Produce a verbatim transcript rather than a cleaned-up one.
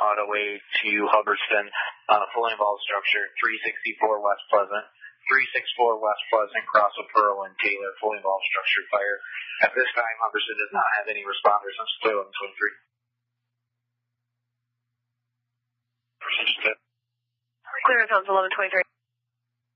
auto aid to Hubbardston, uh, fully involved structure, three sixty-four West Pleasant, three sixty-four West Pleasant, cross of Pearl and Taylor, fully involved structure fire. At this time, Hubbardston does not have any responders on split eleven twenty-three. Clear on eleven twenty-three.